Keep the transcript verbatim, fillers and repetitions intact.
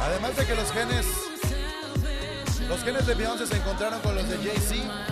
Además de que los genes, los genes de Beyoncé se encontraron con los de Jay-Z.